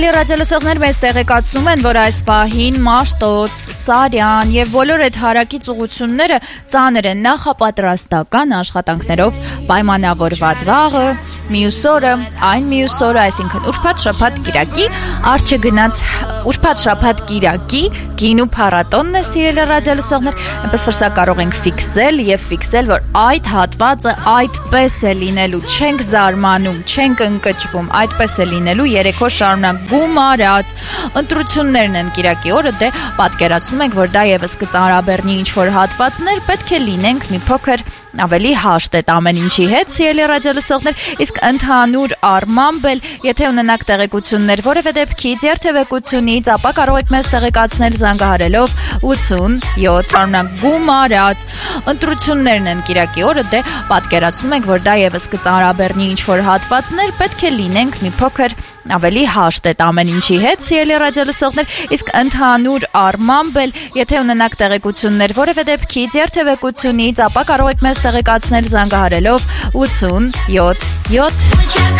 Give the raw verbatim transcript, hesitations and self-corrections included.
Ռադիոլսողներ մեզ տեղեկացնում են, որ այս պահին Մաշտոց, Սարյան և բոլոր այդ հարակից ուղղությունները ծանր են նախապատրաստական աշխատանքներով պայմանավորված վաղը, մյուս օրը, այն մյուս օրը, այսինքն ուրբաթ շաբաթ կիրակի, առջը գնաց ուրբաթ շաբաթ կիրակի գինու փառատոնն է, սիրելի ռադիոլսողներ, այնպես որ սա կարող ենք ֆիքսել և ֆիքսել, որ այդ հատվածը այդպես է լինելու, չենք զարմանում, չենք ընկճվում, այդպես է լինելու երեքո շարունակ գումարած ընտրություններն են կիրակի օրը, դե պատկերացնում ենք, որ դա եւս կծանրաբեռնի ինչ-որ հատվածներ, պետք է լինենք մի փոքր ավելի հաշտ այդ ամեն ինչի հետ, սիրելի ռադիոլսողներ, իսկ ընդհանուր առմամբ էլ, եթե ունենաք տեղեկություններ որևէ դեպքից, երթևեկությունից, ապա կարող եք մեզ տեղեկացնել զանգահարելով ութսուն յոթ շարունակ գումարած ընտրություններն են կիրակի օրը, դե պատկերացնում ենք, որ դա եւս կծանրաբեռնի ինչ-որ հատվածներ, պետք է լինենք մի փոքր ավելի հաշտ այդ ամեն ինչի հետ, սիրելի ռադիոլսողներ, իսկ ընդհանուր առմամբ էլ, եթե ունենաք տեղեկություններ որևէ դեպքից, երթևեկությունից, ապա կարող եք մեզ տեղեկացնել զանգահարելով ութսուն յոթ յոթ